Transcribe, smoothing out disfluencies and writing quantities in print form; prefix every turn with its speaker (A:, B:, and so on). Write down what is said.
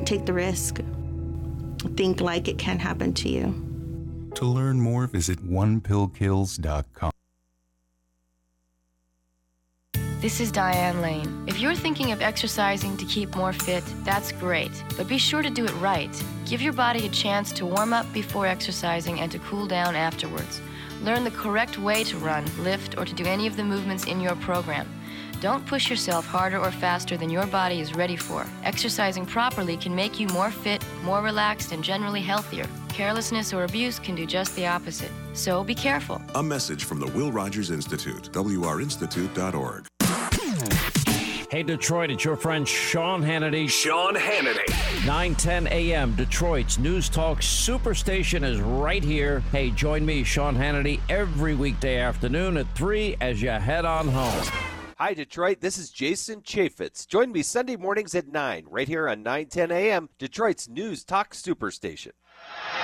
A: take the risk. Think like it can happen to you.
B: To learn more, visit onepillkills.com.
C: This is Diane Lane. If you're thinking of exercising to keep more fit, that's great. But be sure to do it right. Give your body a chance to warm up before exercising and to cool down afterwards. Learn the correct way to run, lift, or to do any of the movements in your program. Don't push yourself harder or faster than your body is ready for. Exercising properly can make you more fit, more relaxed, and generally healthier. Carelessness or abuse can do just the opposite. So be careful.
D: A message from the Will Rogers Institute, wrinstitute.org.
E: Hey, Detroit, it's your friend Sean Hannity.
F: Sean Hannity.
E: 9:10 a.m. Detroit's News Talk Superstation is right here. Hey, join me, Sean Hannity, every weekday afternoon at 3 as you head on home.
G: Hi, Detroit. This is Jason Chaffetz. Join me Sunday mornings at 9, right here on 9:10 a.m., Detroit's News Talk Superstation.